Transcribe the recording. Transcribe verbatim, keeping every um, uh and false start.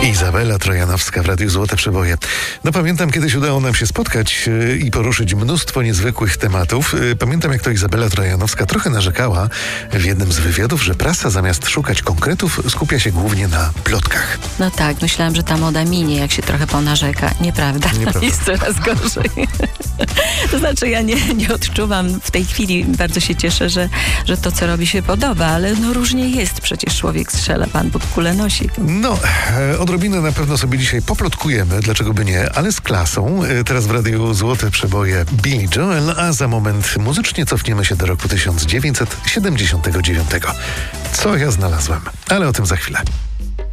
Izabela Trojanowska w Radiu Złote Przeboje. No pamiętam, kiedyś udało nam się spotkać yy, i poruszyć mnóstwo niezwykłych tematów. Yy, pamiętam, jak to Izabela Trojanowska trochę narzekała w jednym z wywiadów, że prasa zamiast szukać konkretów skupia się głównie na plotkach. No tak, myślałam, że ta moda minie, jak się trochę ponarzeka. Nieprawda. Nieprawda. Jest coraz gorzej. To znaczy, ja nie, nie odczuwam w tej chwili, bardzo się cieszę, że, że to, co robi, się podoba, ale no różnie jest. Przecież człowiek strzela, pan pod kulę nosi. No, e, odrobinę na pewno sobie dzisiaj poplotkujemy, dlaczego by nie, ale z klasą. E, teraz w Radiu Złote Przeboje Billy Joel, a za moment muzycznie cofniemy się do roku tysiąc dziewięćset siedemdziesiątego dziewiątego. Co ja znalazłem, ale o tym za chwilę.